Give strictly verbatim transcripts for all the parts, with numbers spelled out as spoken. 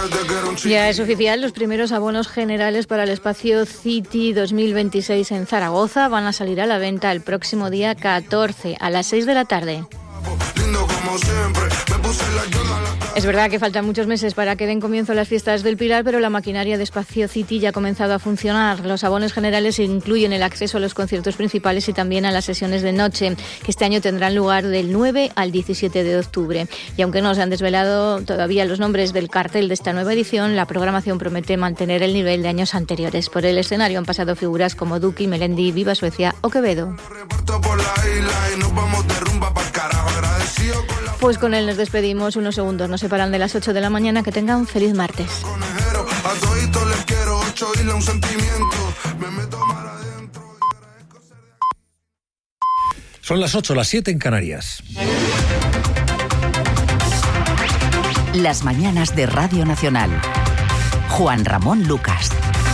Ya es oficial, los primeros abonos generales para el espacio City dos mil veintiséis en Zaragoza van a salir a la venta el próximo día catorce a las seis de la tarde. Es verdad que faltan muchos meses para que den comienzo las fiestas del Pilar, pero la maquinaria de Espacio City ya ha comenzado a funcionar. Los abonos generales incluyen el acceso a los conciertos principales y también a las sesiones de noche, que este año tendrán lugar del nueve al diecisiete de octubre. Y aunque no se han desvelado todavía los nombres del cartel de esta nueva edición, la programación promete mantener el nivel de años anteriores. Por el escenario han pasado figuras como Duki, Melendi, Viva Suecia o Quevedo. Pues con él nos despedimos. Unos segundos nos separan de las ocho de la mañana. Que tengan feliz martes. Son las ocho, las siete en Canarias. Las mañanas de Radio Nacional. Juan Ramón Lucas.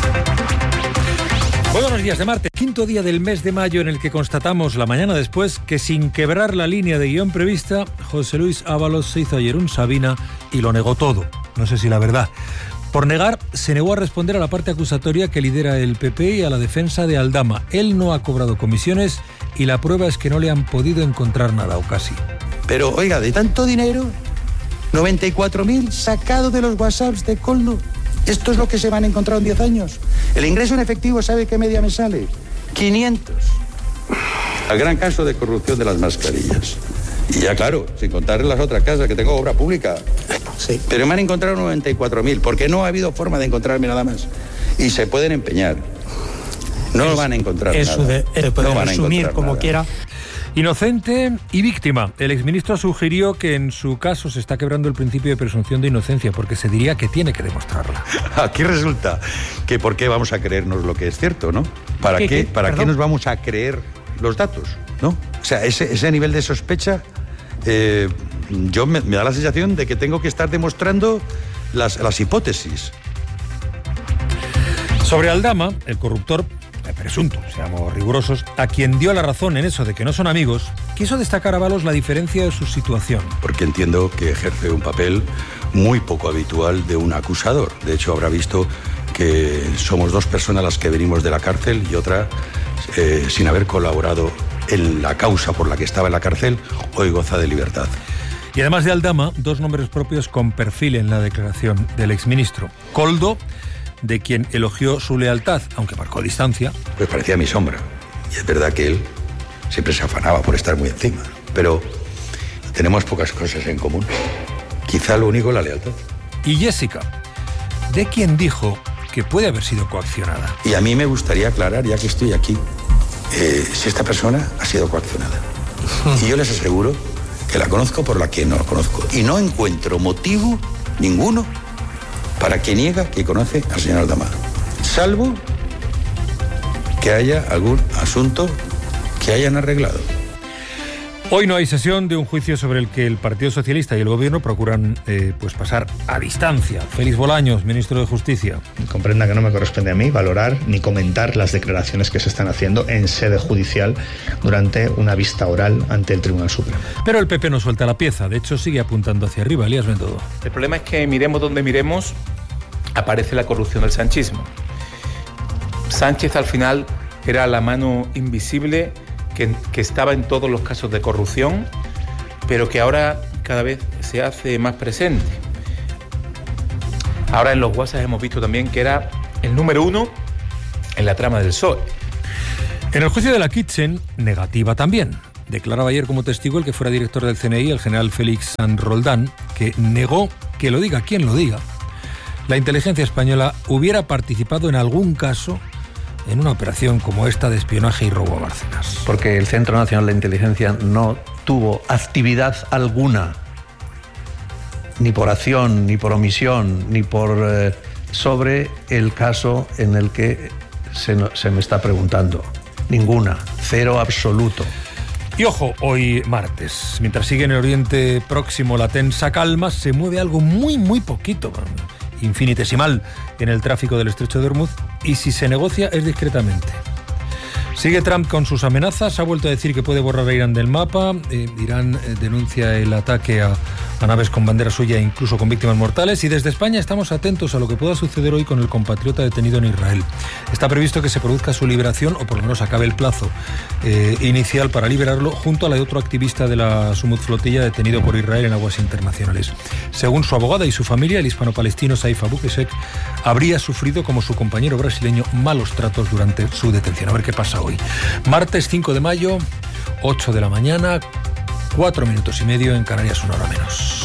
Buenos días de martes, quinto día del mes de mayo en el que constatamos la mañana después que sin quebrar la línea de guión prevista, José Luis Ábalos se hizo ayer un Sabina y lo negó todo. No sé si la verdad. Por negar, se negó a responder a la parte acusatoria que lidera el P P y a la defensa de Aldama. Él no ha cobrado comisiones y la prueba es que no le han podido encontrar nada o casi. Pero oiga, de tanto dinero, noventa y cuatro mil sacado de los WhatsApps de Coldo. Esto es lo que se van a encontrar en diez años. El ingreso en efectivo, ¿sabe qué media me sale? quinientos. El gran caso de corrupción de las mascarillas. Y ya claro, sin contar las otras casas que tengo obra pública. Sí. Pero me han encontrado noventa y cuatro mil, porque no ha habido forma de encontrarme nada más. Y se pueden empeñar. No es, van a encontrar eso nada. Eso de, de poder no resumir como nada. quiera. Inocente y víctima. El exministro sugirió que en su caso se está quebrando el principio de presunción de inocencia porque se diría que tiene que demostrarla. Aquí resulta que por qué vamos a creernos lo que es cierto, ¿no? ¿Para qué, qué, ¿para qué nos vamos a creer los datos, no? O sea, ese, ese nivel de sospecha, eh, yo me, me da la sensación de que tengo que estar demostrando las, las hipótesis. Sobre Aldama, el corruptor presunto, seamos rigurosos, a quien dio la razón en eso de que no son amigos, quiso destacar a Ábalos la diferencia de su situación. Porque entiendo que ejerce un papel muy poco habitual de un acusador. De hecho, habrá visto que somos dos personas las que venimos de la cárcel y otra, eh, sin haber colaborado en la causa por la que estaba en la cárcel, hoy goza de libertad. Y además de Aldama, dos nombres propios con perfil en la declaración del exministro. Coldo, de quien elogió su lealtad, aunque marcó distancia. Pues parecía mi sombra. Y es verdad que él siempre se afanaba por estar muy encima. Pero tenemos pocas cosas en común. Quizá lo único, la lealtad. Y Jessica, de quien dijo que puede haber sido coaccionada. Y a mí me gustaría aclarar, ya que estoy aquí, eh, si esta persona ha sido coaccionada. Y yo les aseguro que la conozco por la que no la conozco. Y no encuentro motivo ninguno para que niega que conoce al señor Aldama, salvo que haya algún asunto que hayan arreglado. Hoy no hay sesión de un juicio sobre el que el Partido Socialista y el Gobierno procuran eh, pues pasar a distancia. Félix Bolaños, ministro de Justicia. Comprenda que no me corresponde a mí valorar ni comentar las declaraciones que se están haciendo en sede judicial durante una vista oral ante el Tribunal Supremo. Pero el P P no suelta la pieza, de hecho sigue apuntando hacia arriba. Elías Bendodo. El problema es que miremos donde miremos, aparece la corrupción del sanchismo. Sánchez al final era la mano invisible que, que estaba en todos los casos de corrupción, pero que ahora cada vez se hace más presente. Ahora en los WhatsApp hemos visto también que era el número uno en la trama del P S O E. En el juicio de la Kitchen, negativa también. Declaraba ayer como testigo el que fuera director del C N I, el general Félix San Roldán, que negó, que lo diga quien lo diga, la inteligencia española hubiera participado en algún caso en una operación como esta de espionaje y robo a Bárcenas. Porque el Centro Nacional de Inteligencia no tuvo actividad alguna, ni por acción, ni por omisión, ni por eh, sobre el caso en el que se, no, se me está preguntando. Ninguna, cero absoluto. Y ojo, hoy martes, mientras sigue en el Oriente Próximo la tensa calma, se mueve algo muy, muy poquito, infinitesimal, en el tráfico del Estrecho de Hormuz, y si se negocia es discretamente. Sigue Trump con sus amenazas, ha vuelto a decir que puede borrar a Irán del mapa. eh, Irán eh, denuncia el ataque a a naves con bandera suya e incluso con víctimas mortales. Y desde España estamos atentos a lo que pueda suceder hoy con el compatriota detenido en Israel. Está previsto que se produzca su liberación, o por lo menos acabe el plazo eh, inicial para liberarlo, junto a la de otro activista de la Sumud Flotilla detenido por Israel en aguas internacionales. Según su abogada y su familia, el hispano-palestino Saif Abu Qusseq habría sufrido, como su compañero brasileño, malos tratos durante su detención. A ver qué pasa hoy. Martes cinco de mayo, ocho de la mañana, cuatro minutos y medio, en Canarias, una hora menos.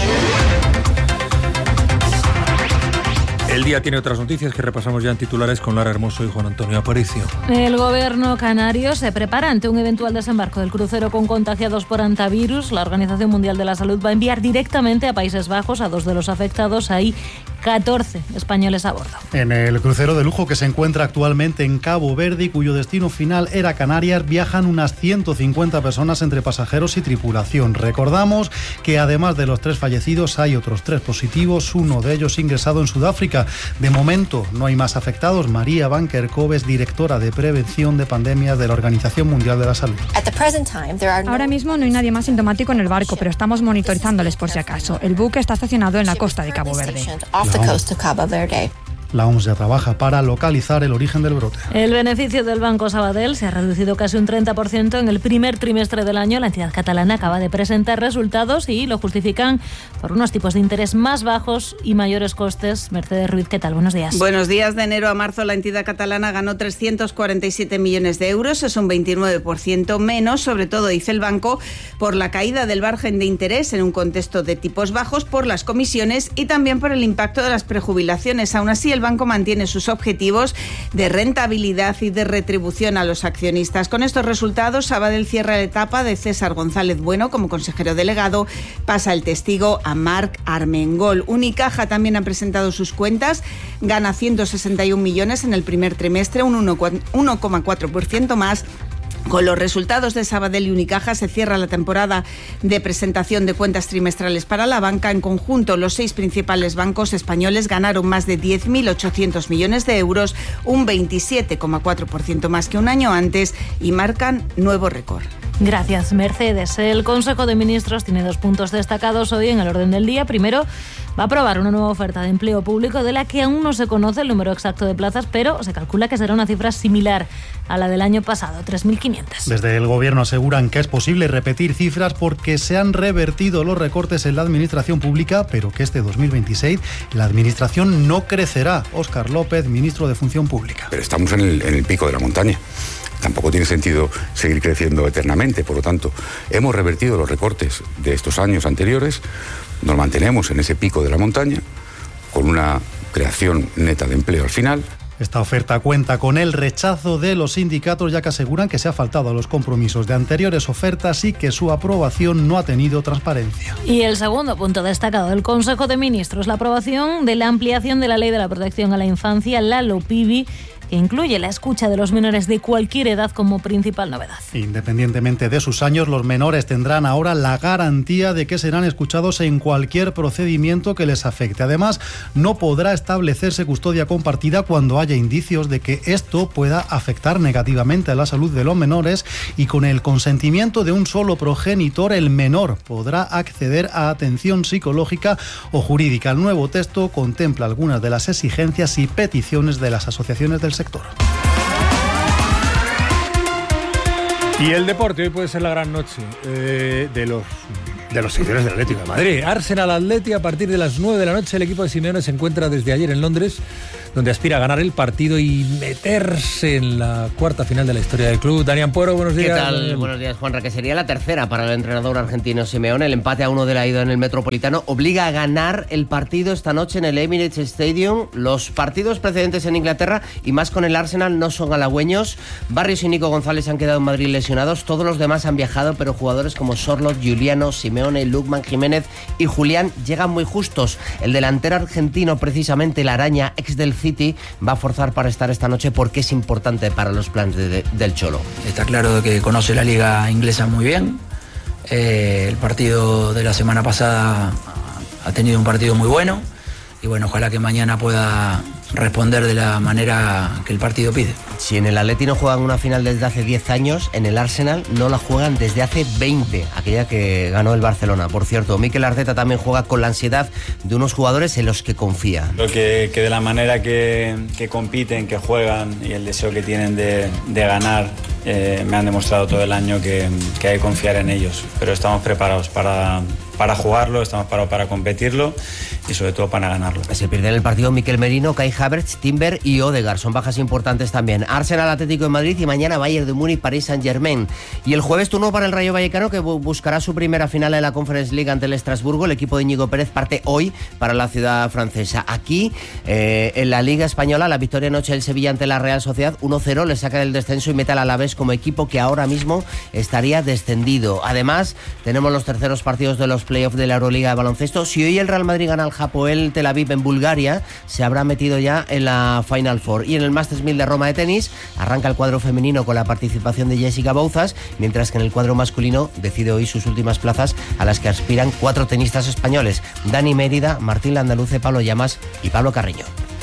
El día tiene otras noticias que repasamos ya en titulares con Lara Hermoso y Juan Antonio Aparicio. El gobierno canario se prepara ante un eventual desembarco del crucero con contagiados por hantavirus. La Organización Mundial de la Salud va a enviar directamente a Países Bajos a dos de los afectados. Hay catorce españoles a bordo. En el crucero de lujo que se encuentra actualmente en Cabo Verde y cuyo destino final era Canarias, viajan unas ciento cincuenta personas entre pasajeros y tripulación. Recordamos que además de los tres fallecidos hay otros tres positivos, uno de ellos ingresado en Sudáfrica. De momento no hay más afectados. María Banker Cobes, directora de prevención de pandemias de la Organización Mundial de la Salud. Ahora mismo no hay nadie más sintomático en el barco, pero estamos monitorizándoles por si acaso. El buque está estacionado en la costa de Cabo Verde. La O M S ya trabaja para localizar el origen del brote. El beneficio del Banco Sabadell se ha reducido casi un treinta por ciento en el primer trimestre del año. La entidad catalana acaba de presentar resultados y lo justifican por unos tipos de interés más bajos y mayores costes. Mercedes Ruiz, ¿qué tal? Buenos días. Buenos días. De enero a marzo la entidad catalana ganó trescientos cuarenta y siete millones de euros. Es un veintinueve por ciento menos, sobre todo, dice el banco, por la caída del margen de interés en un contexto de tipos bajos, por las comisiones y también por el impacto de las prejubilaciones. Aún así, el banco mantiene sus objetivos de rentabilidad y de retribución a los accionistas. Con estos resultados, Sabadell cierra la etapa de César González Bueno como consejero delegado. Pasa el testigo a Marc Armengol. Unicaja también ha presentado sus cuentas. Gana ciento sesenta y un millones en el primer trimestre, un uno coma cuatro por ciento más. Con los resultados de Sabadell y Unicaja se cierra la temporada de presentación de cuentas trimestrales para la banca. En conjunto, los seis principales bancos españoles ganaron más de diez mil ochocientos millones de euros, un veintisiete coma cuatro por ciento más que un año antes, y marcan nuevo récord. Gracias, Mercedes. El Consejo de Ministros tiene dos puntos destacados hoy en el orden del día. Primero, va a aprobar una nueva oferta de empleo público de la que aún no se conoce el número exacto de plazas, pero se calcula que será una cifra similar a la del año pasado, tres mil quinientas. Desde el Gobierno aseguran que es posible repetir cifras porque se han revertido los recortes en la administración pública, pero que este dos mil veintiséis la administración no crecerá. Óscar López, ministro de Función Pública. Pero estamos en el, en el pico de la montaña. Tampoco tiene sentido seguir creciendo eternamente. Por lo tanto, hemos revertido los recortes de estos años anteriores, nos mantenemos en ese pico de la montaña, con una creación neta de empleo al final. Esta oferta cuenta con el rechazo de los sindicatos, ya que aseguran que se ha faltado a los compromisos de anteriores ofertas y que su aprobación no ha tenido transparencia. Y el segundo punto destacado del Consejo de Ministros, la aprobación de la ampliación de la Ley de la Protección a la Infancia, la LOPIBI, que incluye la escucha de los menores de cualquier edad como principal novedad. Independientemente de sus años, los menores tendrán ahora la garantía de que serán escuchados en cualquier procedimiento que les afecte. Además, no podrá establecerse custodia compartida cuando haya indicios de que esto pueda afectar negativamente a la salud de los menores, y con el consentimiento de un solo progenitor, el menor podrá acceder a atención psicológica o jurídica. El nuevo texto contempla algunas de las exigencias y peticiones de las asociaciones del sector. Y el deporte hoy puede ser la gran noche eh, de los de los seguidores del Atlético de Madrid. Arsenal Atleti a partir de las nueve de la noche. El equipo de Simeone se encuentra desde ayer en Londres, donde aspira a ganar el partido y meterse en la cuarta final de la historia del club. Daniel Puero, buenos días. ¿Qué tal? Daniel. Buenos días, Juanra, que sería la tercera para el entrenador argentino Simeone. El empate a uno de la ida en el Metropolitano obliga a ganar el partido esta noche en el Emirates Stadium. Los partidos precedentes en Inglaterra, y más con el Arsenal, no son halagüeños. Barrios y Nico González han quedado en Madrid lesionados. Todos los demás han viajado, pero jugadores como Sorloth, Juliano, Simeone, Lukman, Jiménez y Julián llegan muy justos. El delantero argentino, precisamente la araña, ex del City, va a forzar para estar esta noche porque es importante para los planes de, de, del Cholo. Está claro que conoce la liga inglesa muy bien. Eh, el partido de la semana pasada ha tenido un partido muy bueno. y bueno, ojalá que mañana pueda responder de la manera que el partido pide. Si en el Atleti no juegan una final desde hace diez años, en el Arsenal no la juegan desde hace veinte, aquella que ganó el Barcelona. Por cierto, Mikel Arteta también juega con la ansiedad de unos jugadores en los que confía. Creo que, que de la manera que, que compiten, que juegan y el deseo que tienen de, de ganar, eh, me han demostrado todo el año que, que hay que confiar en ellos. Pero estamos preparados para, para jugarlo, estamos preparados para competirlo y sobre todo para ganarlo. Se pierde en el partido Mikel Merino, Kai Havertz, Timber y Odegaard. Son bajas importantes también. Arsenal, Atlético de Madrid y mañana Bayern de Múnich, París Saint-Germain. Y el jueves turno para el Rayo Vallecano, que buscará su primera final en la Conference League ante el Estrasburgo. El equipo de Íñigo Pérez parte hoy para la ciudad francesa. Aquí, eh, en la Liga Española, la victoria anoche del Sevilla ante la Real Sociedad uno cero le saca del descenso y mete al Alavés como equipo que ahora mismo estaría descendido. Además, tenemos los terceros partidos de los playoffs de la Euroliga de baloncesto. Si hoy el Real Madrid gana al Hapoel Tel Aviv en Bulgaria, se habrá metido ya en la Final Four. Y en el Masters mil de Roma de tenis, arranca el cuadro femenino con la participación de Jessica Bouzas, mientras que en el cuadro masculino decide hoy sus últimas plazas, a las que aspiran cuatro tenistas españoles: Dani Mérida, Martín Landaluce, Pablo Llamas y Pablo Carreño.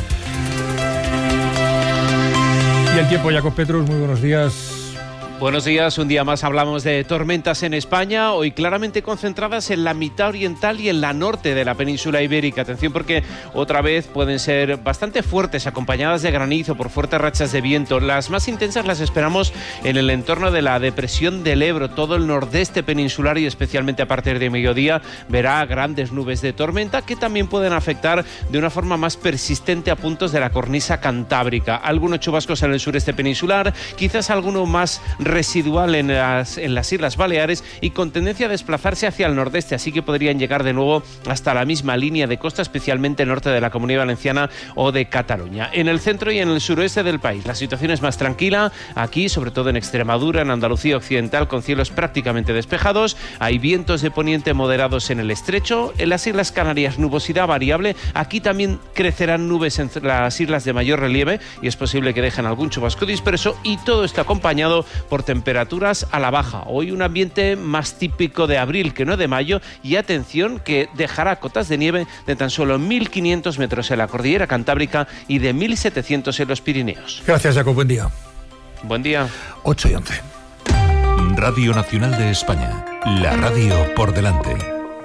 Y el tiempo, Jacob Petrus, muy buenos días. Buenos días, un día más hablamos de tormentas en España, hoy claramente concentradas en la mitad oriental y en la norte de la península ibérica. Atención porque otra vez pueden ser bastante fuertes, acompañadas de granizo por fuertes rachas de viento. Las más intensas las esperamos en el entorno de la depresión del Ebro. Todo el nordeste peninsular y especialmente a partir de mediodía verá grandes nubes de tormenta que también pueden afectar de una forma más persistente a puntos de la cornisa cantábrica. Algunos chubascos en el sureste peninsular, quizás alguno más residual en las, en las Islas Baleares y con tendencia a desplazarse hacia el nordeste, así que podrían llegar de nuevo hasta la misma línea de costa, especialmente norte de la Comunidad Valenciana o de Cataluña. En el centro y en el suroeste del país la situación es más tranquila, aquí sobre todo en Extremadura, en Andalucía occidental, con cielos prácticamente despejados. Hay vientos de poniente moderados en el estrecho, en las Islas Canarias nubosidad variable, aquí también crecerán nubes en las islas de mayor relieve y es posible que dejen algún chubasco disperso, y todo está acompañado por temperaturas a la baja. Hoy un ambiente más típico de abril que no de mayo, y atención que dejará cotas de nieve de tan solo mil quinientos metros en la cordillera cantábrica y de mil setecientos en los Pirineos. Gracias, Jacob, buen día. Buen día. ocho y once. Radio Nacional de España, la radio por delante.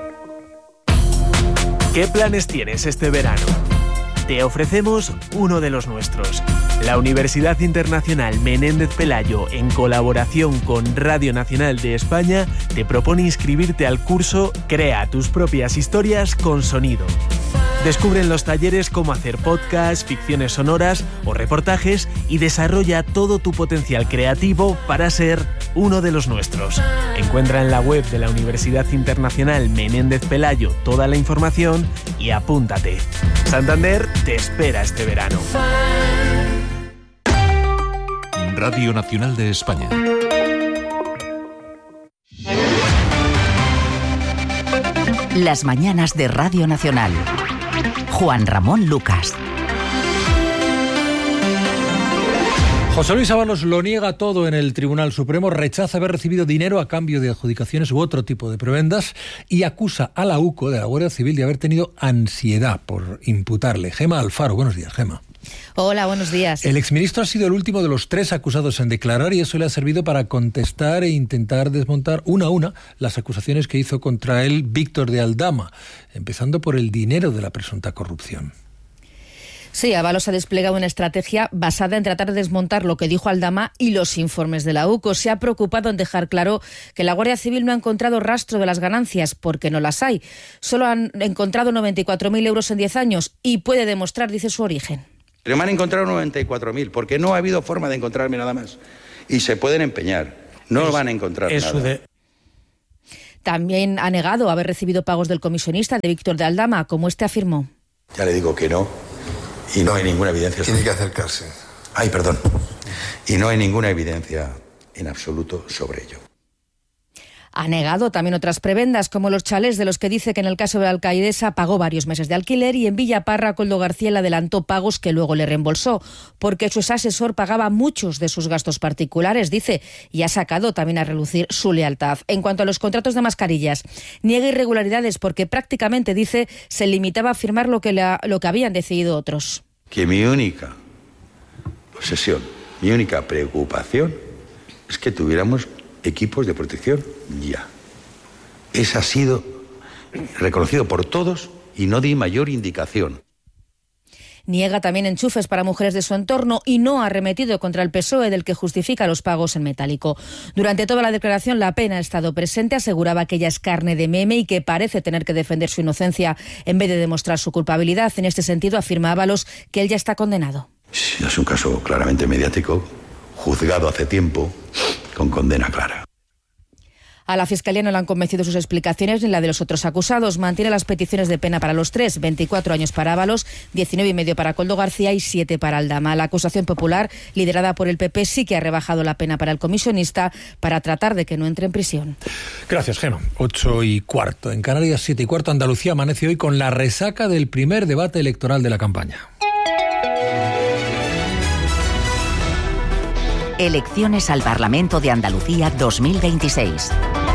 ¿Qué planes tienes este verano? Te ofrecemos uno de los nuestros. La Universidad Internacional Menéndez Pelayo, en colaboración con Radio Nacional de España, te propone inscribirte al curso Crea tus propias historias con sonido. Descubre en los talleres cómo hacer podcasts, ficciones sonoras o reportajes y desarrolla todo tu potencial creativo para ser uno de los nuestros. Encuentra en la web de la Universidad Internacional Menéndez Pelayo toda la información y apúntate. Santander te espera este verano. Radio Nacional de España. Las mañanas de Radio Nacional. Juan Ramón Lucas. José Luis Ábalos lo niega todo en el Tribunal Supremo, rechaza haber recibido dinero a cambio de adjudicaciones u otro tipo de prebendas y acusa a la UCO de la Guardia Civil de haber tenido ansiedad por imputarle. Gema Alfaro, buenos días, Gema. Hola, buenos días. El exministro ha sido el último de los tres acusados en declarar y eso le ha servido para contestar e intentar desmontar una a una las acusaciones que hizo contra él Víctor de Aldama, empezando por el dinero de la presunta corrupción. Sí, Ábalos ha desplegado una estrategia basada en tratar de desmontar lo que dijo Aldama y los informes de la UCO. Se ha preocupado en dejar claro que la Guardia Civil no ha encontrado rastro de las ganancias, porque no las hay. Solo han encontrado noventa y cuatro mil euros en diez años y puede demostrar, dice, su origen. Pero me han encontrado noventa y cuatro mil, porque no ha habido forma de encontrarme nada más. Y se pueden empeñar. No es, van a encontrar nada. De... También ha negado haber recibido pagos del comisionista de Víctor de Aldama, como este afirmó. Ya le digo que no. Y no hay ninguna evidencia. Tiene que acercarse. Ay, perdón. Y no hay ninguna evidencia en absoluto sobre ello. Ha negado también otras prebendas, como los chalés de los que dice que en el caso de la alcaidesa pagó varios meses de alquiler, y en Villaparra Koldo García le adelantó pagos que luego le reembolsó, porque su asesor pagaba muchos de sus gastos particulares, dice, y ha sacado también a relucir su lealtad. En cuanto a los contratos de mascarillas, niega irregularidades porque prácticamente, dice, se limitaba a firmar lo que, la, lo que habían decidido otros. Que mi única obsesión, mi única preocupación es que tuviéramos equipos de protección ya. Ese ha sido reconocido por todos y no di mayor indicación. Niega también enchufes para mujeres de su entorno y no ha arremetido contra el P S O E, del que justifica los pagos en metálico. Durante toda la declaración, La Pena ha estado presente, aseguraba que ella es carne de meme y que parece tener que defender su inocencia en vez de demostrar su culpabilidad. En este sentido, afirma Ábalos que él ya está condenado. Sí, es un caso claramente mediático, juzgado hace tiempo, con condena clara. A la Fiscalía no le han convencido sus explicaciones ni la de los otros acusados. Mantiene las peticiones de pena para los tres, veinticuatro años para Ábalos, diecinueve y medio para Koldo García y siete para Aldama. La acusación popular, liderada por el P P, sí que ha rebajado la pena para el comisionista para tratar de que no entre en prisión. Gracias, Geno. Ocho y cuarto. En Canarias, siete y cuarto. Andalucía amanece hoy con la resaca del primer debate electoral de la campaña. Elecciones al Parlamento de Andalucía dos mil veintiséis.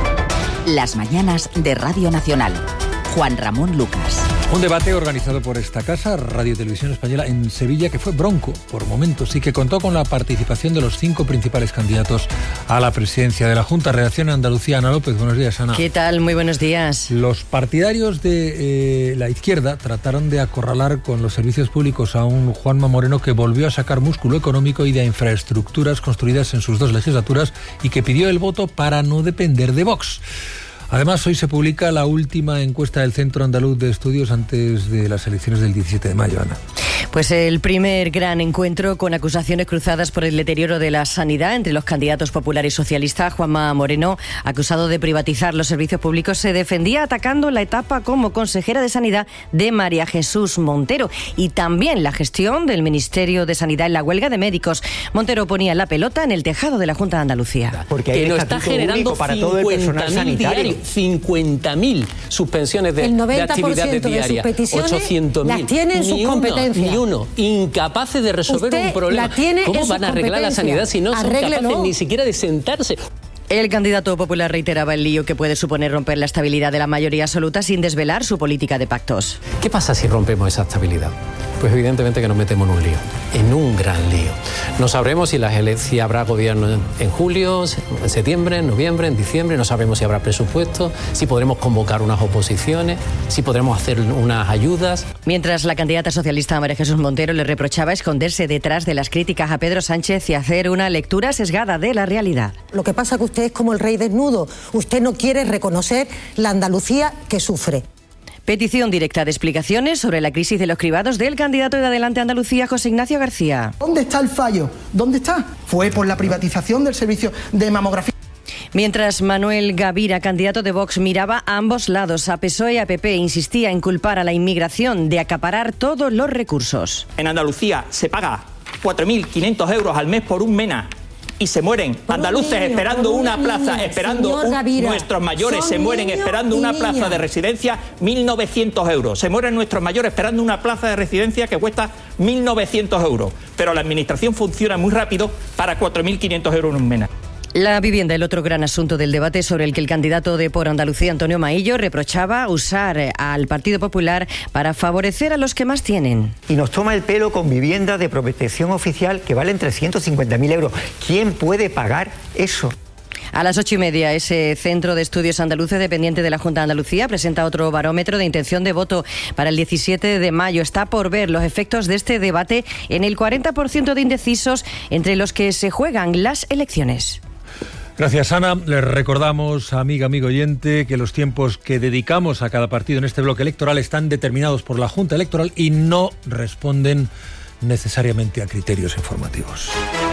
Las mañanas de Radio Nacional. Juan Ramón Lucas. Un debate organizado por esta casa, Radio Televisión Española, en Sevilla, que fue bronco por momentos y que contó con la participación de los cinco principales candidatos a la presidencia de la Junta. Redacción en Andalucía, Ana López. Buenos días, Ana. ¿Qué tal? Muy buenos días. Los partidarios de eh, la izquierda trataron de acorralar con los servicios públicos a un Juanma Moreno que volvió a sacar músculo económico y de infraestructuras construidas en sus dos legislaturas y que pidió el voto para no depender de Vox. Además, hoy se publica la última encuesta del Centro Andaluz de Estudios antes de las elecciones del diecisiete de mayo, Ana. Pues el primer gran encuentro con acusaciones cruzadas por el deterioro de la sanidad entre los candidatos popular y socialista. Juanma Moreno, acusado de privatizar los servicios públicos, se defendía atacando la etapa como consejera de Sanidad de María Jesús Montero y también la gestión del Ministerio de Sanidad en la huelga de médicos. Montero ponía la pelota en el tejado de la Junta de Andalucía. Porque que nos está generando para todo el personal sanitario. cincuenta mil suspensiones de, de actividades diarias, ochocientos mil. Las tiene en sus competencias. Ni uno, incapaces de resolver Usted un problema. La tiene ¿Cómo en van a arreglar la sanidad si no son Arréglelo. capaces ni siquiera de sentarse? El candidato popular reiteraba el lío que puede suponer romper la estabilidad de la mayoría absoluta sin desvelar su política de pactos. ¿Qué pasa si rompemos esa estabilidad? Pues evidentemente que nos metemos en un lío, en un gran lío. No sabremos si, las ele- si habrá gobierno en, en julio, en septiembre, en noviembre, en diciembre, no sabemos si habrá presupuesto, si podremos convocar unas oposiciones, si podremos hacer unas ayudas. Mientras la candidata socialista María Jesús Montero le reprochaba esconderse detrás de las críticas a Pedro Sánchez y hacer una lectura sesgada de la realidad. Lo que pasa es que usted es como el rey desnudo. Usted no quiere reconocer la Andalucía que sufre. Petición directa de explicaciones sobre la crisis de los cribados del candidato de Adelante Andalucía, José Ignacio García. ¿Dónde está el fallo? ¿Dónde está? Fue por la privatización del servicio de mamografía. Mientras Manuel Gavira, candidato de Vox, miraba a ambos lados, a P S O E y a P P, insistía en culpar a la inmigración de acaparar todos los recursos. En Andalucía se paga cuatro mil quinientos euros al mes por un MENA. Y se mueren por andaluces niño, esperando una niño, plaza, esperando un, Gavira, nuestros mayores se mueren esperando una niña. plaza de residencia, mil novecientos euros. Se mueren nuestros mayores esperando una plaza de residencia que cuesta mil novecientos euros. Pero la administración funciona muy rápido para cuatro mil quinientos euros en un MENA. La vivienda, el otro gran asunto del debate sobre el que el candidato de Por Andalucía, Antonio Maillo, reprochaba usar al Partido Popular para favorecer a los que más tienen. Y nos toma el pelo con viviendas de protección oficial que valen trescientos cincuenta mil euros. ¿Quién puede pagar eso? A las ocho y media, ese Centro de Estudios Andaluces dependiente de la Junta de Andalucía presenta otro barómetro de intención de voto para el diecisiete de mayo. Está por ver los efectos de este debate en el cuarenta por ciento de indecisos entre los que se juegan las elecciones. Gracias, Ana. Les recordamos, amiga, amigo oyente, que los tiempos que dedicamos a cada partido en este bloque electoral están determinados por la Junta Electoral y no responden necesariamente a criterios informativos.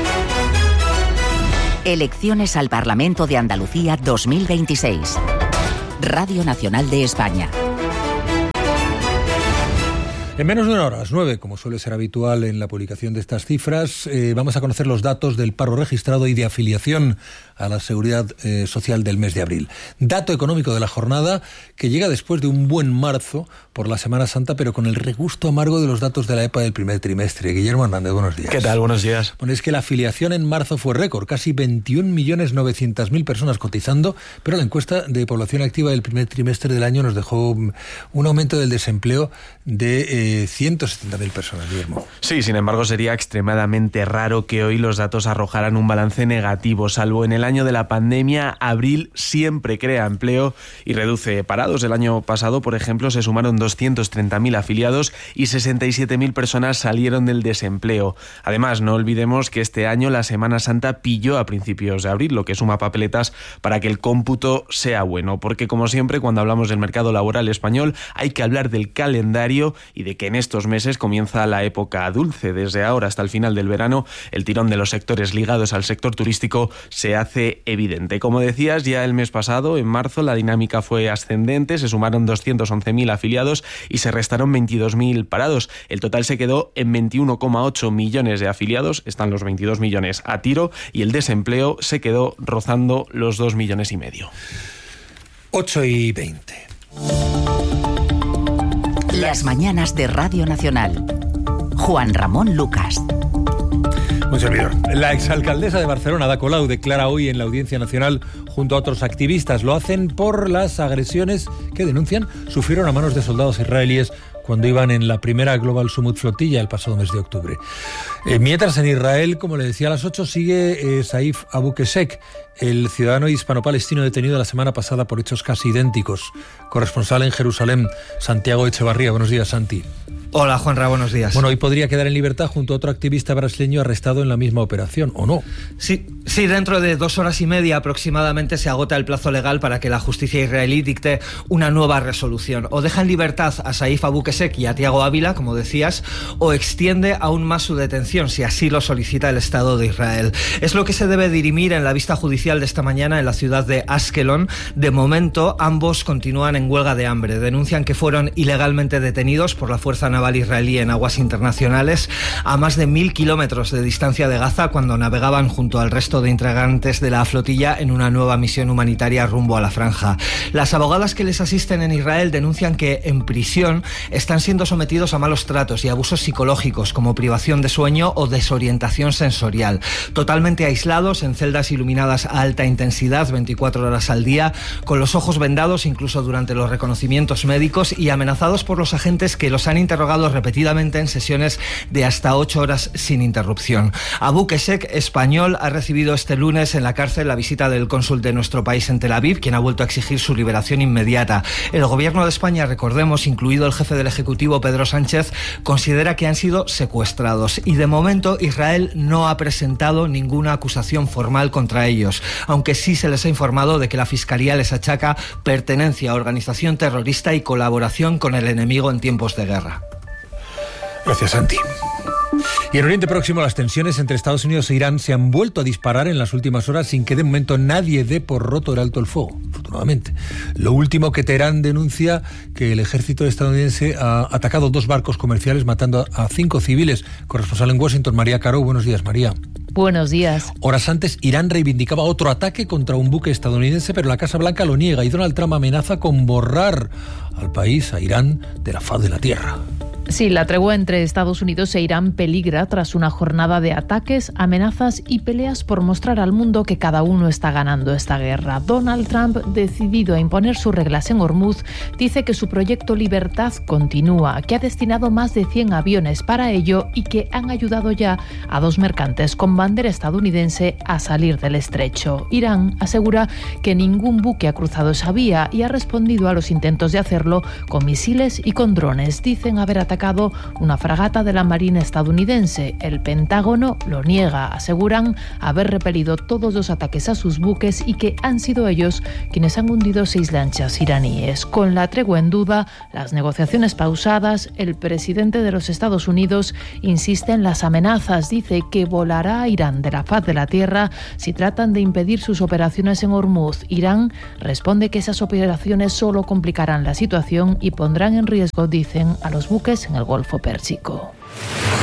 Elecciones al Parlamento de Andalucía dos mil veintiséis. Radio Nacional de España. En menos de una hora, a las nueve, como suele ser habitual en la publicación de estas cifras, eh, vamos a conocer los datos del paro registrado y de afiliación a la Seguridad eh, Social del mes de abril. Dato económico de la jornada que llega después de un buen marzo por la Semana Santa, pero con el regusto amargo de los datos de la E P A del primer trimestre. Guillermo Hernández, buenos días. ¿Qué tal? Buenos días. Bueno, es que la afiliación en marzo fue récord, casi veintiún millones novecientas mil personas cotizando, pero la encuesta de población activa del primer trimestre del año nos dejó un aumento del desempleo de eh, ciento setenta mil personas, Guillermo. Sí, sin embargo, sería extremadamente raro que hoy los datos arrojaran un balance negativo, salvo en el año de la pandemia. Abril siempre crea empleo y reduce parados. El año pasado, por ejemplo, se sumaron doscientos treinta mil afiliados y sesenta y siete mil personas salieron del desempleo. Además, no olvidemos que este año la Semana Santa pilló a principios de abril, lo que suma papeletas para que el cómputo sea bueno, porque como siempre, cuando hablamos del mercado laboral español, hay que hablar del calendario y de que en estos meses comienza la época dulce. Desde ahora hasta el final del verano, el tirón de los sectores ligados al sector turístico se hace evidente. Como decías, ya el mes pasado, en marzo, la dinámica fue ascendente, se sumaron doscientos once mil afiliados y se restaron veintidós mil parados. El total se quedó en veintiuno coma ocho millones de afiliados, están los veintidós millones a tiro, y el desempleo se quedó rozando los dos millones y medio. ocho y veinte. Las mañanas de Radio Nacional. Juan Ramón Lucas. Un servidor. La exalcaldesa de Barcelona, Ada Colau, declara hoy en la Audiencia Nacional junto a otros activistas. Lo hacen por las agresiones que denuncian sufrieron a manos de soldados israelíes cuando iban en la primera Global Summit Flotilla el pasado mes de octubre. Eh, mientras en Israel, como le decía a las ocho, sigue eh, Saif Abu Kesek, el ciudadano hispano-palestino detenido la semana pasada por hechos casi idénticos. Corresponsal en Jerusalén, Santiago Echevarría. Buenos días, Santi. Hola, Juanra, buenos días. Bueno, hoy podría quedar en libertad junto a otro activista brasileño arrestado en la misma operación, ¿o no? Sí, sí, dentro de dos horas y media aproximadamente se agota el plazo legal para que la justicia israelí dicte una nueva resolución. O deja en libertad a Saif Abu Kesek y a Tiago Ávila, como decías, o extiende aún más su detención, si así lo solicita el Estado de Israel. Es lo que se debe dirimir en la vista judicial de esta mañana en la ciudad de Askelon. De momento, ambos continúan en huelga de hambre. Denuncian que fueron ilegalmente detenidos por la Fuerza Naval israelí en aguas internacionales a más de mil kilómetros de distancia de Gaza cuando navegaban junto al resto de integrantes de la flotilla en una nueva misión humanitaria rumbo a la franja. Las abogadas que les asisten en Israel denuncian que en prisión están siendo sometidos a malos tratos y abusos psicológicos como privación de sueño o desorientación sensorial. Totalmente aislados en celdas iluminadas a alta intensidad veinticuatro horas al día, con los ojos vendados incluso durante los reconocimientos médicos y amenazados por los agentes que los han interrogado repetidamente en sesiones de hasta ocho horas sin interrupción. Abu Kesek, español, ha recibido este lunes en la cárcel la visita del cónsul de nuestro país en Tel Aviv, quien ha vuelto a exigir su liberación inmediata. El gobierno de España, recordemos, incluido el jefe del Ejecutivo, Pedro Sánchez, considera que han sido secuestrados y de momento Israel no ha presentado ninguna acusación formal contra ellos, aunque sí se les ha informado de que la Fiscalía les achaca pertenencia a organización terrorista y colaboración con el enemigo en tiempos de guerra. Gracias, Santi. Y en Oriente Próximo las tensiones entre Estados Unidos e Irán se han vuelto a disparar en las últimas horas sin que de momento nadie dé por roto el alto el fuego, afortunadamente. Lo último, que Teherán denuncia que el ejército estadounidense ha atacado dos barcos comerciales matando a cinco civiles. Corresponsal en Washington, María Caro. Buenos días, María. Buenos días. Horas antes, Irán reivindicaba otro ataque contra un buque estadounidense, pero la Casa Blanca lo niega y Donald Trump amenaza con borrar al país, a Irán, de la faz de la tierra. Sí, la tregua entre Estados Unidos e Irán peligra tras una jornada de ataques, amenazas y peleas por mostrar al mundo que cada uno está ganando esta guerra. Donald Trump, decidido a imponer sus reglas en Hormuz, dice que su proyecto Libertad continúa, que ha destinado más de cien aviones para ello y que han ayudado ya a dos mercantes con bandera estadounidense a salir del estrecho. Irán asegura que ningún buque ha cruzado esa vía y ha respondido a los intentos de hacerlo con misiles y con drones. Dicen haber atacado una fragata de la Marina estadounidense. El Pentágono lo niega. Aseguran haber repelido todos los ataques a sus buques y que han sido ellos quienes han hundido seis lanchas iraníes. Con la tregua en duda, las negociaciones pausadas, el presidente de los Estados Unidos insiste en las amenazas. Dice que volará a Irán de la faz de la tierra si tratan de impedir sus operaciones en Hormuz. Irán responde que esas operaciones solo complicarán la situación y pondrán en riesgo, dicen, a los buques en el Golfo Pérsico.